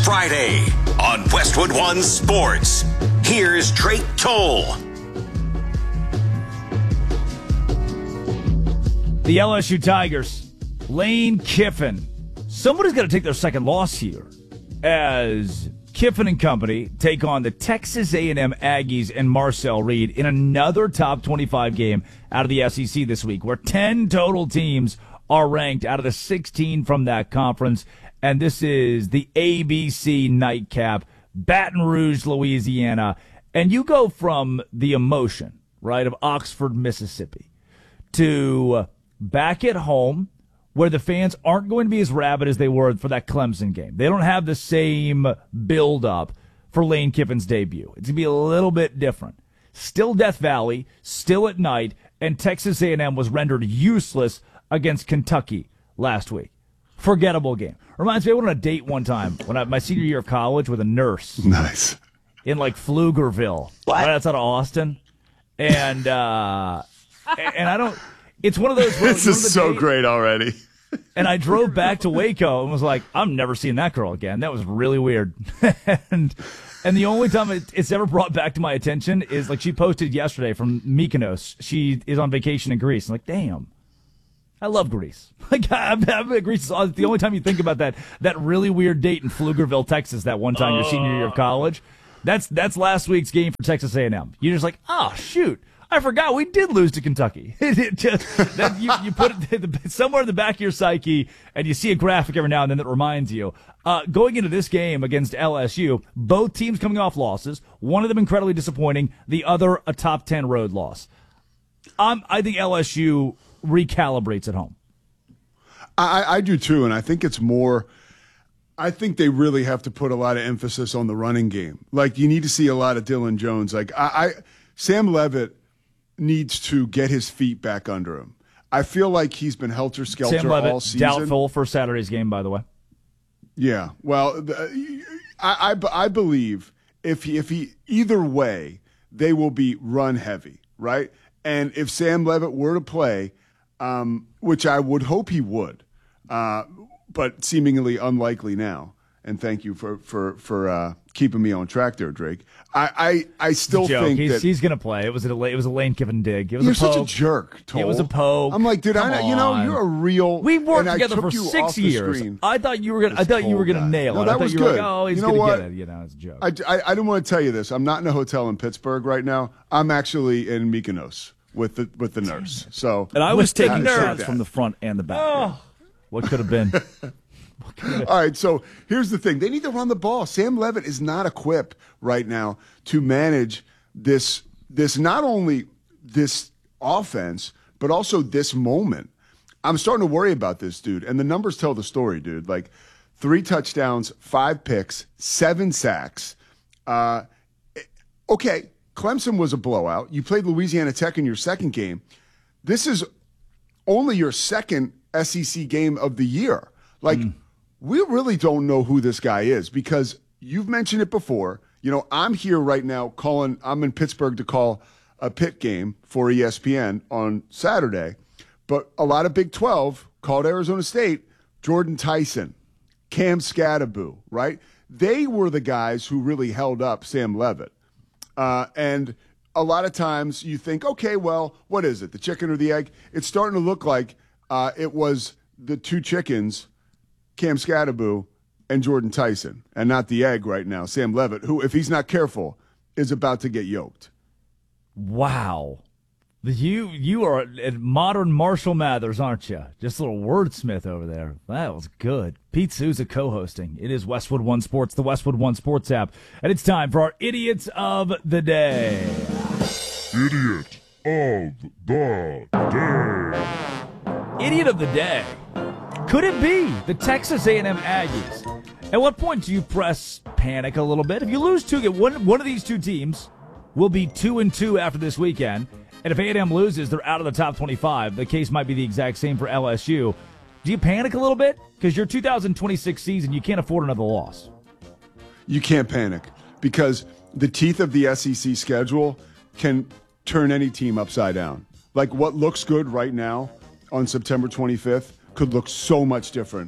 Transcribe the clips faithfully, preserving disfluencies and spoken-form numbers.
Friday on Westwood One Sports. Here's Drake Toll. The L S U Tigers, Lane Kiffin. Somebody's got to take their second loss here as Kiffin and company take on the Texas A and M Aggies and Marcel Reed in another top twenty-five game out of the S E C this week, where ten total teams are ranked out of the sixteen from that conference. And this is the A B C nightcap, Baton Rouge, Louisiana. And you go from the emotion, right, of Oxford, Mississippi, to back at home, where the fans aren't going to be as rabid as they were for that Clemson game. They don't have the same build-up for Lane Kiffin's debut. It's going to be a little bit different. Still Death Valley, still at night, and Texas A and M was rendered useless against Kentucky last week. Forgettable game. Reminds me, I went on a date one time when I, my senior year of college with a nurse. Nice. In like Pflugerville, What? right outside of Austin. And, uh, and I don't, it's one of those. Where, This is so date, great already. And I drove back to Waco and was like, I'm never seeing that girl again. That was really weird. and and the only time it, it's ever brought back to my attention is like she posted yesterday from Mykonos. She is on vacation in Greece. I'm like, damn, I love Greece. Like, I'm, I'm, Greece is the only time you think about that that really weird date in Pflugerville, Texas. That one time, uh, your senior year of college. That's that's last week's game for Texas A and M. You're just like, oh shoot. I forgot we did lose to Kentucky. It just, that you, you put it somewhere in the back of your psyche, and you see a graphic every now and then that reminds you. Uh, going into this game against L S U, both teams coming off losses. One of them incredibly disappointing. The other a top ten road loss. Um, I think L S U recalibrates at home. I, I do too, and I think it's more. I think they really have to put a lot of emphasis on the running game. Like you need to see a lot of Dylan Jones. Like I, I Sam Leavitt needs to get his feet back under him. I feel like he's been helter-skelter Sam Leavitt, all season. Doubtful for Saturday's game, by the way. Yeah, well, I, I, I believe if he, if he either way, they will be run heavy, right? And if Sam Leavitt were to play, um, which I would hope he would, uh, but seemingly unlikely now. And thank you for for for uh, keeping me on track there, Drake. I I, I still think he's, that he's going to play. It was a it was a Lane Kiffin dig. It was you're a poke. such a jerk. Toll. It was a poke. I'm like, dude, Come I know, you know, on. you're a real. We worked and together I took for you six off the years. screen. I thought you were gonna. I thought you were gonna This nail Toll it. guy. I No, thought you that were was like, good. oh, he's You know gonna what? get it. You know, it's a joke. I, I, I didn't want to tell you this. I'm not in a hotel in Pittsburgh right now. I'm actually in Mykonos with the with the nurse. So and I was taking nurse. shots from the front and the back. Oh, what could have been? All right, so here's the thing. They need to run the ball. Sam Leavitt is not equipped right now to manage this, this not only this offense, but also this moment. I'm starting to worry about this, dude. And the numbers tell the story, dude. Like three touchdowns, five picks, seven sacks. Uh, okay, Clemson was a blowout. You played Louisiana Tech in your second game. This is only your second S E C game of the year. Like, mm. we really don't know who this guy is because you've mentioned it before. You know, I'm here right now calling, I'm in Pittsburgh to call a Pitt game for E S P N on Saturday. But a lot of Big twelve called Arizona State, Jordan Tyson, Cam Scattaboo, right? They were the guys who really held up Sam Leavitt. Uh, and a lot of times you think, okay, well, what is it, the chicken or the egg? It's starting to look like uh, it was the two chickens, Cam Scattaboo and Jordan Tyson, and not the egg right now, Sam Leavitt, who, if he's not careful, is about to get yoked. Wow. You you are a modern Marshall Mathers, aren't you? Just a little wordsmith over there. That was good. Pete Souza co-hosting. It is Westwood One Sports, the Westwood One Sports app. And it's time for our Idiots of the Day. Idiot of the Day. Idiot of the Day. Could it be the Texas A and M Aggies? At what point do you press panic a little bit? If you lose two, one, one of these two teams will be two and two after this weekend. And if A and M loses, they're out of the top twenty-five. The case might be the exact same for L S U. Do you panic a little bit? Because your two thousand twenty-six season, you can't afford another loss. You can't panic because the teeth of the S E C schedule can turn any team upside down. Like what looks good right now on September twenty-fifth could look so much different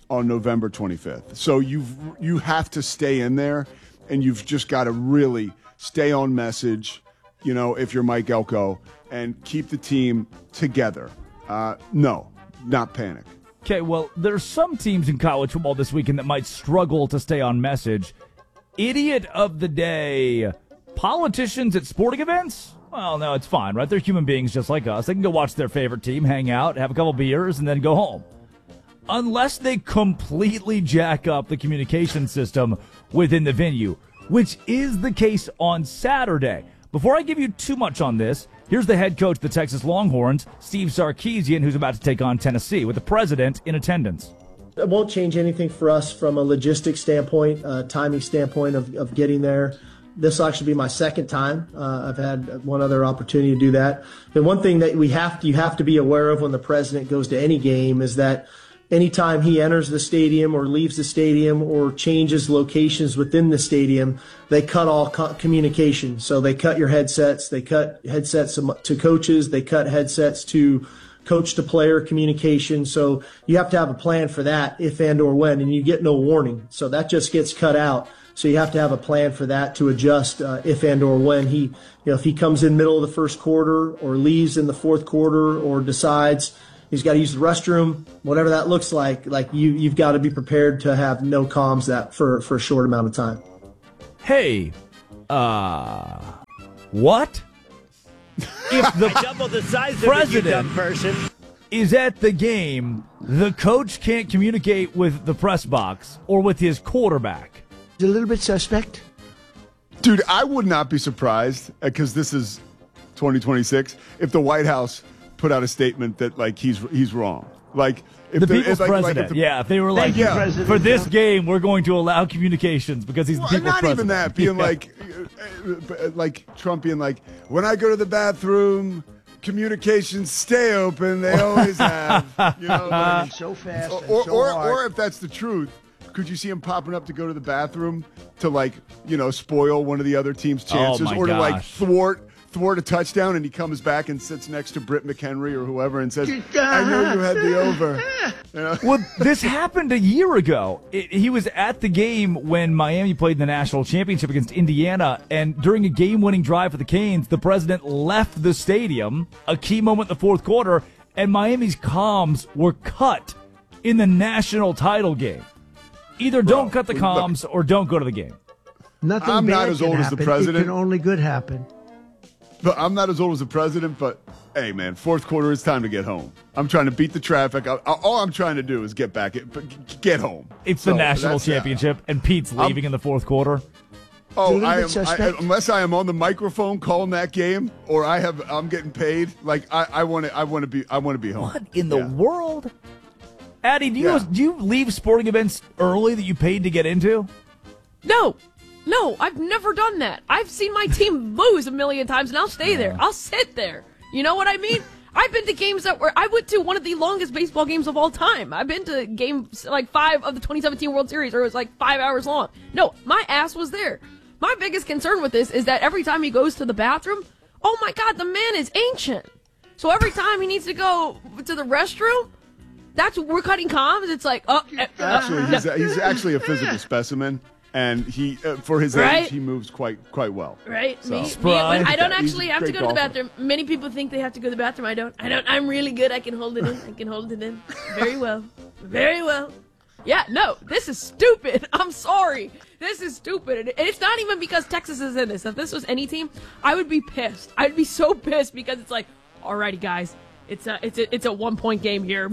on November twenty-fifth. So you've you have to stay in there, and you've just got to really stay on message, you know, if you're Mike Elko, and keep the team together. Uh, no, not panic. Okay, well, there's some teams in college football this weekend that might struggle to stay on message. Idiot of the day, politicians at sporting events? Well, no, it's fine, right? They're human beings just like us. They can go watch their favorite team, hang out, have a couple beers, and then go home. Unless they completely jack up the communication system within the venue, which is the case on Saturday. Before I give you too much on this, here's the head coach of the Texas Longhorns, Steve Sarkisian, who's about to take on Tennessee, with the president in attendance. It won't change anything for us from a logistics standpoint, uh, timing standpoint of, of getting there. This will actually be my second time. Uh, I've had one other opportunity to do that. And one thing that we have to, you have to be aware of when the president goes to any game is that anytime he enters the stadium or leaves the stadium or changes locations within the stadium, they cut all co- communication. So they cut your headsets, they cut headsets to coaches, they cut headsets to coach to player communication. So you have to have a plan for that if and or when, and you get no warning. So that just gets cut out. So you have to have a plan for that to adjust uh, if and or when he, you know, if he comes in middle of the first quarter or leaves in the fourth quarter or decides he's got to use the restroom, whatever that looks like. Like you, you've got to be prepared to have no comms that for for a short amount of time. Hey, uh, what? If the double the size president of it, you dumb person. is at the game, the coach can't communicate with the press box or with his quarterback. It's a little bit suspect. Dude, I would not be surprised, because this is twenty twenty-six, if the White House put out a statement that, like, he's he's wrong. Like, if The the, people's if, like, president, like if the, yeah. If they were like, you, yeah, President for this Trump. game, we're going to allow communications because he's the Well, people's not president. even that, being Yeah. like, uh, uh, like Trump being like, when I go to the bathroom, communications stay open. They always have. You know, like, so fast or, and or, so or, hard. or if that's the truth, could you see him popping up to go to the bathroom to, like, you know, spoil one of the other team's chances, Oh, my or to, like, gosh. thwart thwart a touchdown, and he comes back and sits next to Britt McHenry or whoever and says, I know you had the over. You know? Well, this happened a year ago. It, he was at the game when Miami played in the national championship against Indiana, and during a game-winning drive for the Canes, the president left the stadium, a key moment in the fourth quarter, and Miami's comms were cut in the national title game. Either don't cut the look. comms or don't go to the game. Nothing I'm bad not as can old as the happen. president. It can only good happen. But I'm not as old as the president, but hey, man, fourth quarter, it's time to get home. I'm trying to beat the traffic. I, I, all I'm trying to do is get back, it, get home. It's So the national that's, uh, championship, and Pete's leaving in the fourth quarter. Oh, little I bit am, I, suspect. unless I am on the microphone calling that game, or I have, I'm getting paid. Like I, I want to, I want to be, I want to be home. What in the Yeah. world? Addie, do you, Yeah. do you leave sporting events early that you paid to get into? No, no, I've never done that. I've seen my team lose a million times, and I'll stay there. I'll sit there. You know what I mean? I've been to games that were, I went to one of the longest baseball games of all time. I've been to games like five of the twenty seventeen World Series, or it was like five hours long. No, my ass was there. My biggest concern with this is that every time he goes to the bathroom, oh my God, the man is ancient. So every time he needs to go to the restroom, that's we're cutting comms. It's like, oh, eh, uh, Actually, he's, he's actually a physical specimen, and he, uh, for his Right? age, he moves quite, quite well. Right. So- Me, me, Spry. I don't He's a actually have to great go to the golfer. bathroom. Many people think they have to go to the bathroom. I don't. I don't. I'm really good. I can hold it in. I can hold it in very well. Very well. Yeah, no, this is stupid. I'm sorry. This is stupid. And it's not even because Texas is in this. If this was any team, I would be pissed. I'd be so pissed because it's like, alrighty, guys, it's a it's a it's a one point game here.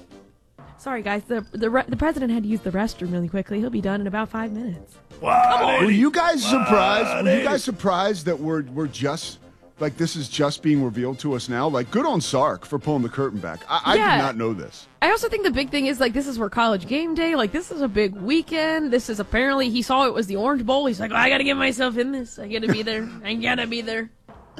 Sorry, guys. The the re- the president had to use the restroom really quickly. He'll be done in about five minutes. Were you guys surprised? Were you guys surprised that we're we're just like this is just being revealed to us now? Like, good on Sark for pulling the curtain back. I, I Yeah. did not know this. I also think the big thing is, like, this is for college game day. Like, this is a big weekend. This is apparently, he saw it was the Orange Bowl. He's like, oh, I gotta get myself in this. I gotta be there. I gotta be there.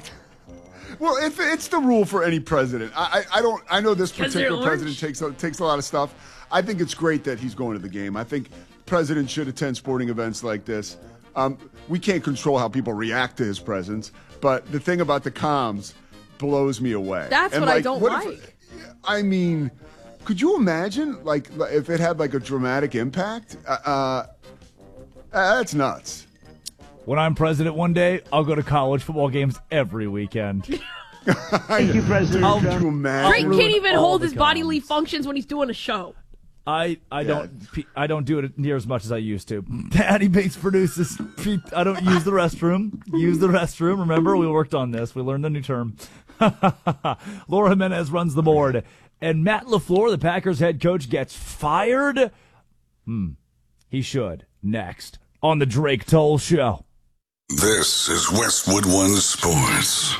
Well, if it's the rule for any president, I, I, I don't. I know this 'Cause they're particular orange? president takes a, takes a lot of stuff. I think it's great that he's going to the game. I think presidents should attend sporting events like this. Um, we can't control how people react to his presence, but the thing about the comms blows me away. That's And, what I don't if- like. I mean, Could you imagine, like, if it had like a dramatic impact? Uh, uh, that's nuts. When I'm president one day, I'll go to college football games every weekend. Thank you, President I'll Trump. do mad. Drake can't even all hold the his bodily cons. functions when he's doing a show. I, I Yeah. don't I don't do it near as much as I used to. Patty Bates produces. I don't use the restroom. Use the restroom. Remember, we worked on this. We learned a new term. Laura Jimenez runs the board. And Matt LaFleur, the Packers head coach, gets fired? Hmm. He should. Next on the Drake Toll Show. This is Westwood One Sports.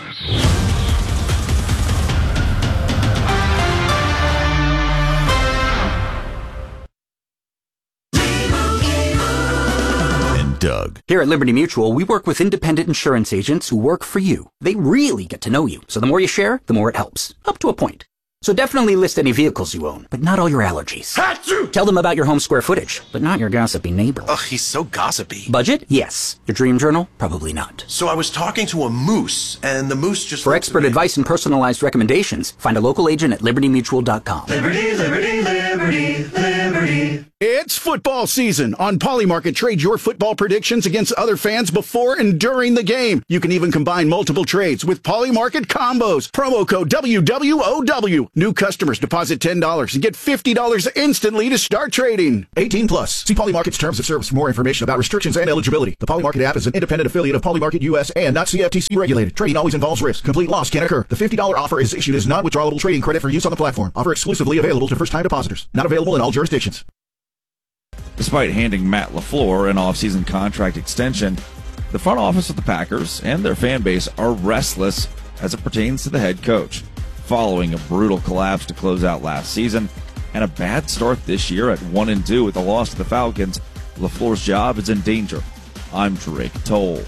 Doug. Here at Liberty Mutual, we work with independent insurance agents who work for you. They really get to know you, so the more you share, the more it helps. Up to a point. So definitely list any vehicles you own, but not all your allergies. Achoo! Tell them about your home square footage, but not your gossipy neighbor. Ugh, he's so gossipy. Budget? Yes. Your dream journal? Probably not. So I was talking to a moose, and the moose just... For expert advice and personalized recommendations, find a local agent at liberty mutual dot com. Liberty, liberty, liberty, liberty. It's football season. On Polymarket, trade your football predictions against other fans before and during the game. You can even combine multiple trades with Polymarket combos. Promo code W W O W. New customers deposit ten dollars and get fifty dollars instantly to start trading. eighteen plus. See Polymarket's terms of service for more information about restrictions and eligibility. The Polymarket app is an independent affiliate of Polymarket U S and not C F T C regulated. Trading always involves risk. Complete loss can occur. The fifty dollars offer is issued as non-withdrawable trading credit for use on the platform. Offer exclusively available to first-time depositors. Not available in all jurisdictions. Despite handing Matt LaFleur an offseason contract extension, the front office of the Packers and their fan base are restless as it pertains to the head coach. Following a brutal collapse to close out last season and a bad start this year at one and two with a loss to the Falcons, LaFleur's job is in danger. I'm Drake Toll.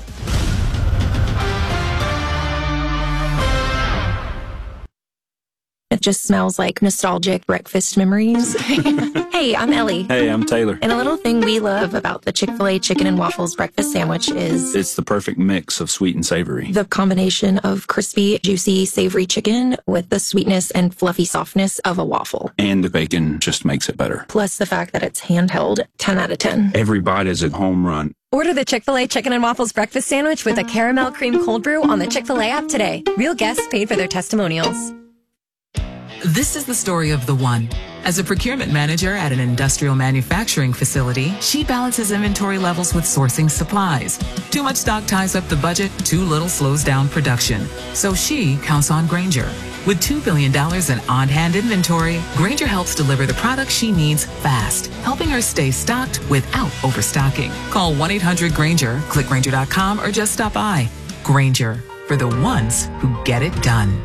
It just smells like nostalgic breakfast memories. Hey, I'm Ellie. Hey, I'm Taylor. And a little thing we love about the Chick-fil-A chicken and waffles breakfast sandwich is... It's the perfect mix of sweet and savory. The combination of crispy, juicy, savory chicken with the sweetness and fluffy softness of a waffle. And the bacon just makes it better. Plus the fact that it's handheld, ten out of ten. Every bite is a home run. Order the Chick-fil-A Chicken and Waffles Breakfast Sandwich with a caramel cream cold brew on the Chick-fil-A app today. Real guests paid for their testimonials. This is the story of the one. As a procurement manager at an industrial manufacturing facility, she balances inventory levels with sourcing supplies. Too much stock ties up the budget, too little slows down production. So she counts on Grainger. With two billion dollars in on-hand inventory, Grainger helps deliver the products she needs fast, helping her stay stocked without overstocking. Call one eight hundred Grainger, click Grainger dot com, or just stop by. Grainger, for the ones who get it done.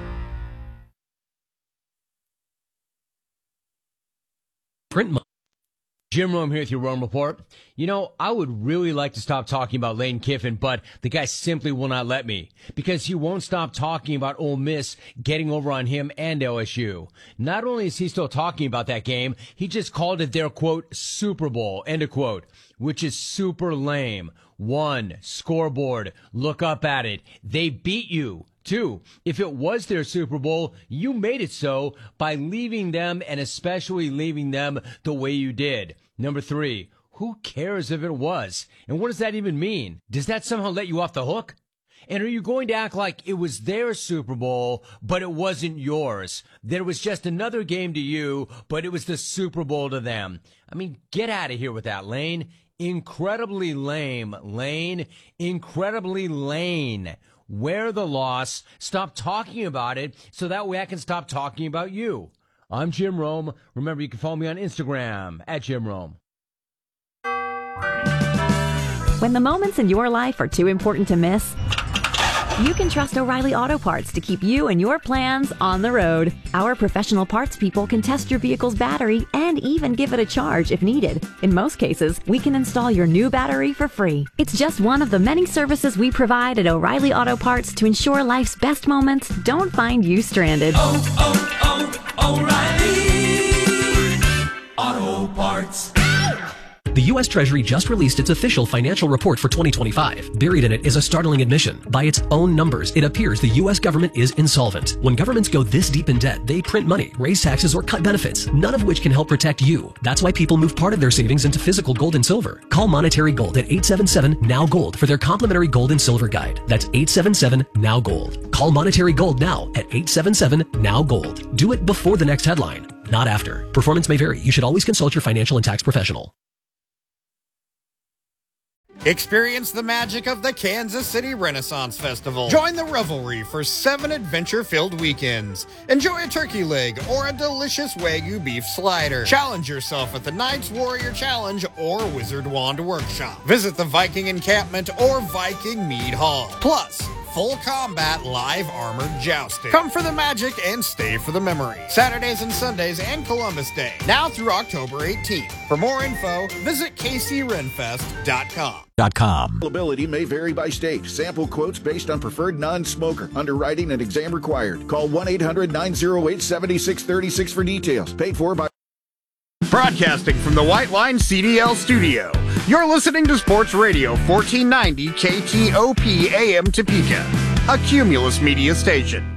Print money. Jim Rome here with your Rome Report. You know, I would really like to stop talking about Lane Kiffin, but the guy simply will not let me because he won't stop talking about Ole Miss getting over on him and L S U. Not only is he still talking about that game, he just called it their, quote, Super Bowl, end of quote, which is super lame. One, scoreboard, look up at it. They beat you. Two, if it was their Super Bowl, you made it so by leaving them and especially leaving them the way you did. Number three, who cares if it was? And what does that even mean? Does that somehow let you off the hook? And are you going to act like it was their Super Bowl, but it wasn't yours? That it was just another game to you, but it was the Super Bowl to them? I mean, get out of here with that, Lane. Incredibly lame, Lane. Incredibly lame. Wear the loss, stop talking about it, so that way I can stop talking about you. I'm Jim Rome. Remember, you can follow me on Instagram, at Jim Rome. When the moments in your life are too important to miss, you can trust O'Reilly Auto Parts to keep you and your plans on the road. Our professional parts people can test your vehicle's battery and even give it a charge if needed. In most cases, we can install your new battery for free. It's just one of the many services we provide at O'Reilly Auto Parts to ensure life's best moments don't find you stranded. Oh, oh, oh, O'Reilly Auto Parts. The U S Treasury just released its official financial report for twenty twenty-five. Buried in it is a startling admission. By its own numbers, it appears the U S government is insolvent. When governments go this deep in debt, they print money, raise taxes, or cut benefits, none of which can help protect you. That's why people move part of their savings into physical gold and silver. Call Monetary Gold at eight seven seven, N O W, GOLD for their complimentary gold and silver guide. That's eight seven seven, N O W, GOLD. Call Monetary Gold now at eight seven seven, N O W, GOLD. Do it before the next headline, not after. Performance may vary. You should always consult your financial and tax professional. Experience the magic of the Kansas City Renaissance Festival. Join the revelry for seven adventure-filled weekends. Enjoy a turkey leg or a delicious Wagyu beef slider. Challenge yourself at the Knights Warrior Challenge or Wizard Wand Workshop. Visit the Viking Encampment or Viking Mead Hall. Plus, full combat live armored jousting. Come for the magic and stay for the memory. Saturdays and Sundays and Columbus Day. Now through October eighteenth. For more info, visit K C Renfest dot com. .com. Availability may vary by state. Sample quotes based on preferred non-smoker. Underwriting and exam required. Call one eight hundred nine oh eight seven six three six for details. Paid for by... Broadcasting from the White Line C D L studio. You're listening to Sports Radio fourteen ninety K T O P A M Topeka, a Cumulus Media station.